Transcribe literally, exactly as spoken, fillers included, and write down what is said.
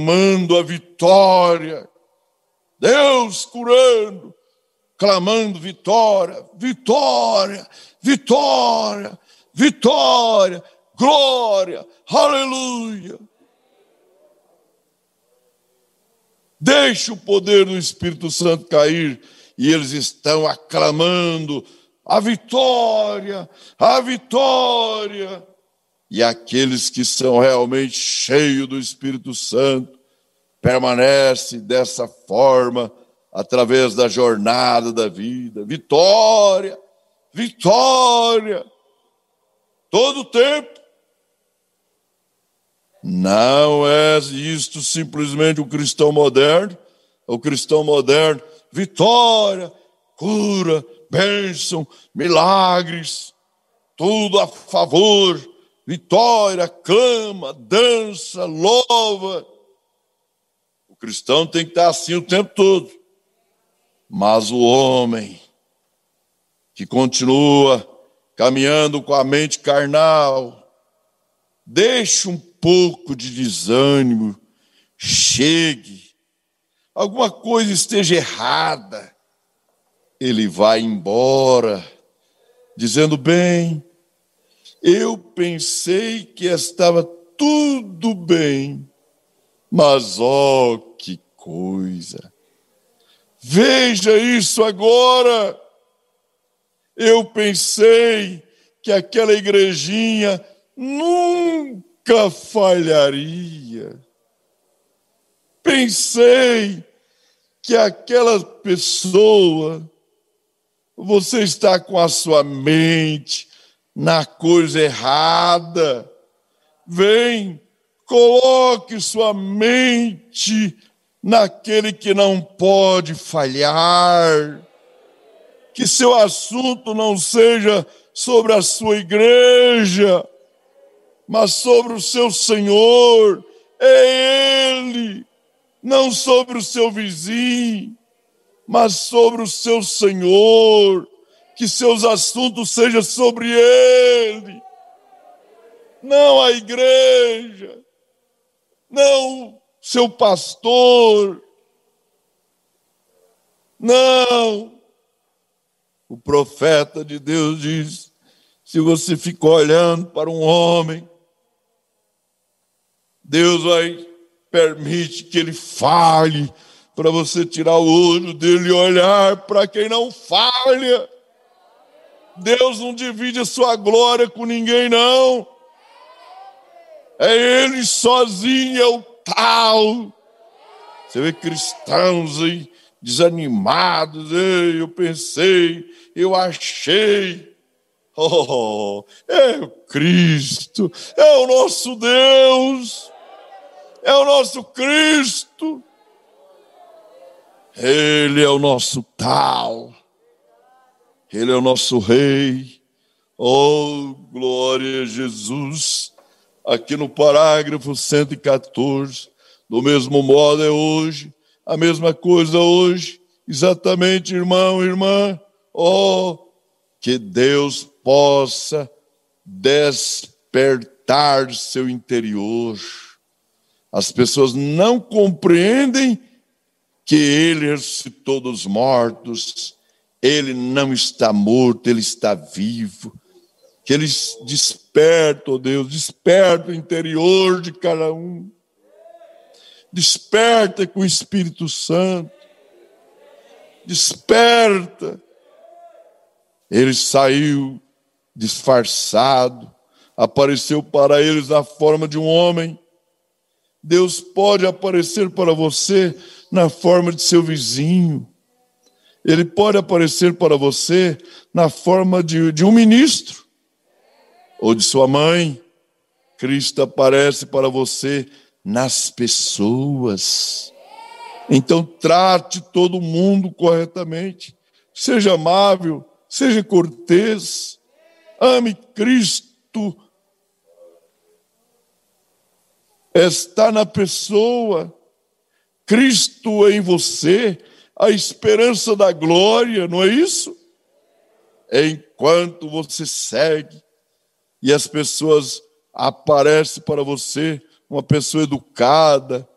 clamando a vitória. Deus curando, clamando vitória, vitória, vitória, vitória, glória, aleluia. Deixe o poder do Espírito Santo cair e eles estão aclamando a vitória, a vitória. E aqueles que são realmente cheios do Espírito Santo permanecem dessa forma através da jornada da vida. Vitória, vitória, todo o tempo. Não é isto simplesmente o cristão moderno. O cristão moderno, vitória, cura, bênção, milagres, tudo a favor. Vitória, clama, dança, louva. O cristão tem que estar assim o tempo todo. Mas o homem que continua caminhando com a mente carnal, deixa um pouco de desânimo, chegue, alguma coisa esteja errada, ele vai embora, dizendo: bem, eu pensei que estava tudo bem, mas ó, que coisa, veja isso agora, eu pensei que aquela igrejinha nunca falharia. Pensei que aquela pessoa, você está com a sua mente na coisa errada. Vem, coloque sua mente naquele que não pode falhar. Que seu assunto não seja sobre a sua igreja, mas sobre o seu Senhor, é Ele, não sobre o seu vizinho, mas sobre o seu Senhor, que seus assuntos sejam sobre Ele, não a igreja, não seu pastor, não. O profeta de Deus diz: se você ficar olhando para um homem, Deus vai permite que ele fale, para você tirar o olho dele e olhar para quem não falha. Deus não divide a sua glória com ninguém, não. É Ele sozinho, é o tal. Você vê cristãos aí desanimados. Ei, eu pensei, eu achei. Oh, é o Cristo, é o nosso Deus. É o nosso Cristo. Ele é o nosso tal. Ele é o nosso Rei. Oh, glória a Jesus. Aqui no parágrafo cento e catorze, do mesmo modo é hoje, a mesma coisa hoje, exatamente, irmão, irmã. Oh, que Deus possa despertar seu interior. As pessoas não compreendem que Ele ressuscitou dos mortos. Ele não está morto, Ele está vivo. Que Ele desperta, ó Deus, desperta o interior de cada um. Desperta com o Espírito Santo. Desperta. Ele saiu disfarçado, apareceu para eles na forma de um homem. Deus pode aparecer para você na forma de seu vizinho. Ele pode aparecer para você na forma de, de um ministro ou de sua mãe. Cristo aparece para você nas pessoas. Então trate todo mundo corretamente. Seja amável, seja cortês. Ame Cristo. Está na pessoa, Cristo em você, a esperança da glória, não é isso? Enquanto você segue e as pessoas aparecem para você, uma pessoa educada,